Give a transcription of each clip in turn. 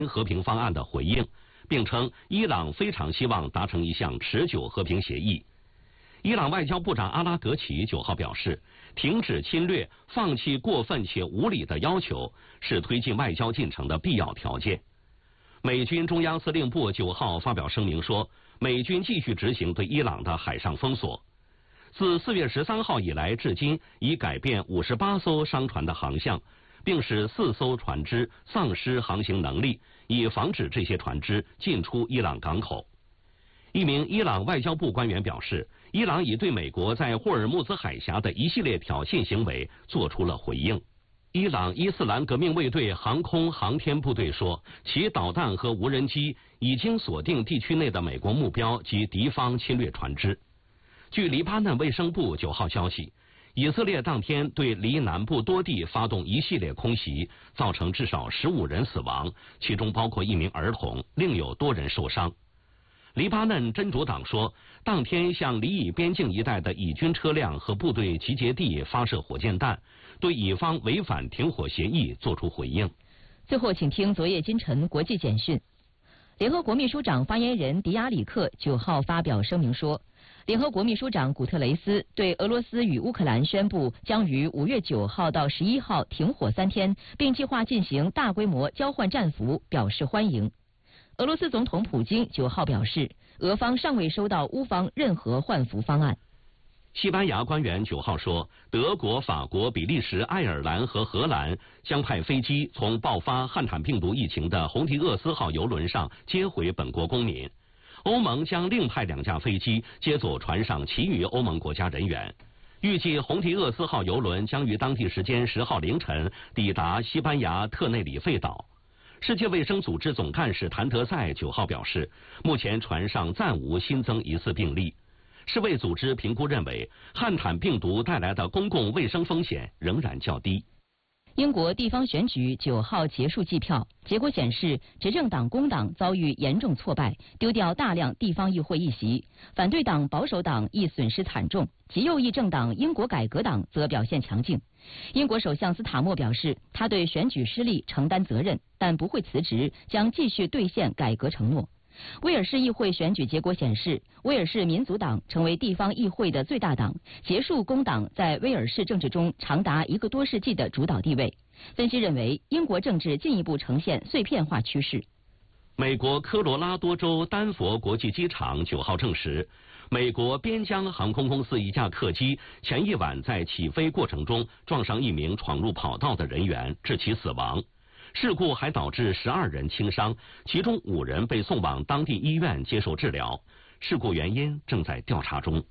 和平方案的回应，并称伊朗非常希望达成一项持久和平协议。伊朗外交部长阿拉格齐9号表示，停止侵略、放弃过分且无理的要求是推进外交进程的必要条件。美军中央司令部9号发表声明说，美军继续执行对伊朗的海上封锁。自4月13号以来至今，已改变58艘商船的航向，并使4艘船只丧失航行能力，以防止这些船只进出伊朗港口。一名伊朗外交部官员表示，伊朗已对美国在霍尔木兹海峡的一系列挑衅行为做出了回应。伊朗伊斯兰革命卫队航空航天部队说，其导弹和无人机已经锁定地区内的美国目标及敌方侵略船只。据黎巴嫩卫生部9号消息，以色列当天对黎南部多地发动一系列空袭，造成至少15人死亡，其中包括1名儿童，另有多人受伤。黎巴嫩真主党说，当天向黎以边境一带的以军车辆和部队集结地发射火箭弹，对以方违反停火协议作出回应。 最后，请听昨夜今晨国际简讯。联合国秘书长发言人迪亚里克9号发表声明说，联合国秘书长古特雷斯对俄罗斯与乌克兰宣布将于5月9号到11号停火3天，并计划进行大规模交换战俘表示欢迎。俄罗斯总统普京9号表示，俄方尚未收到乌方任何换俘方案。 西班牙官员9号说，德国、法国、比利时、爱尔兰和荷兰将派飞机从爆发汉坦病毒疫情的洪提厄斯号邮轮上接回本国公民。欧盟将另派2架飞机接走船上其余欧盟国家人员。预计洪提厄斯号邮轮将于当地时间10号凌晨抵达西班牙特内里费岛。世界卫生组织总干事谭德赛9号表示，目前船上暂无新增疑似病例。世卫组织评估认为，汉坦病毒带来的公共卫生风险仍然较低。 英国地方选举9号结束计票，结果显示，执政党工党遭遇严重挫败，丢掉大量地方议会议席；反对党保守党亦损失惨重，极右翼政党英国改革党则表现强劲。英国首相斯塔默表示，他对选举失利承担责任，但不会辞职，将继续兑现改革承诺。威尔士议会选举结果显示，威尔士民族党成为地方议会的最大党，结束工党在威尔士政治中长达1个多世纪的主导地位。分析认为，英国政治进一步呈现碎片化趋势。 美国科罗拉多州丹佛国际机场9号证实，美国边疆航空公司一架客机前一晚在起飞过程中撞上一名闯入跑道的人员，致其死亡。事故还导致12人轻伤，其中5人被送往当地医院接受治疗。事故原因正在调查中。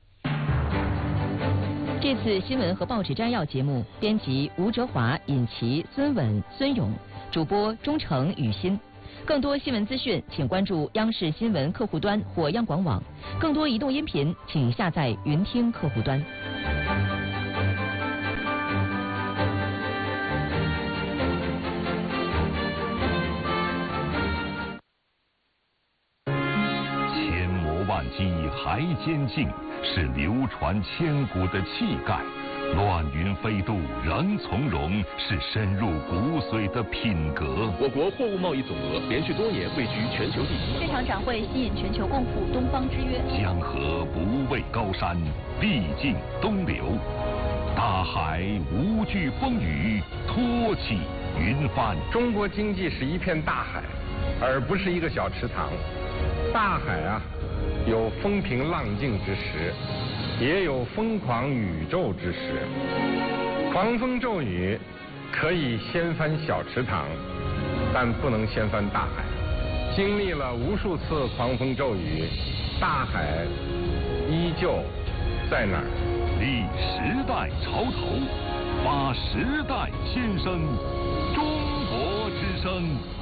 这次新闻和报纸摘要节目，编辑吴哲华、尹奇、孙稳、孙勇，主播钟诚、雨欣。更多新闻资讯，请关注央视新闻客户端或央广网。更多移动音频，请下载云听客户端。 机还坚劲，是流传千古的气概；乱云飞渡仍从容，是深入骨髓的品格。 我国货物贸易总额连续多年位居全球第一。 这场展会吸引全球共赴东方之约。 江河不畏高山，历尽东流；大海无惧风雨，托起云帆。 中国经济是一片大海，而不是一个小池塘。大海啊，有风平浪静之时，也有疯狂宇宙之时。狂风骤雨可以掀翻小池塘，但不能掀翻大海。经历了无数次狂风骤雨，大海依旧在那儿。 立时代潮头，发时代先声，中国之声。